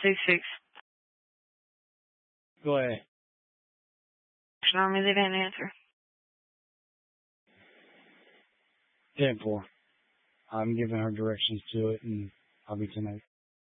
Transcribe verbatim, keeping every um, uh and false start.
six six. Go ahead. Show me they didn't answer. ten four. I'm giving her directions to it, and I'll be tonight.